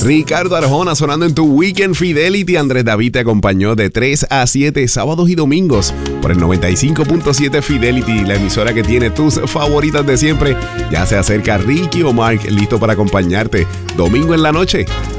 Ricardo Arjona sonando en tu Weekend Fidelity. Andrés David te acompañó de 3 a 7 sábados y domingos por el 95.7 Fidelity, la emisora que tiene tus favoritas de siempre. Ya se acerca Ricky o Mark, listo para acompañarte domingo en la noche